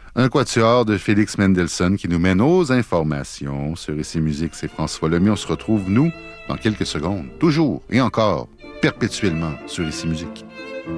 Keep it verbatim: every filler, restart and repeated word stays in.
Un quatuor de Félix Mendelssohn qui nous mène aux informations sur Ici Musique. C'est François Lemay. On se retrouve, nous, dans quelques secondes. Toujours et encore, perpétuellement sur Ici Musique.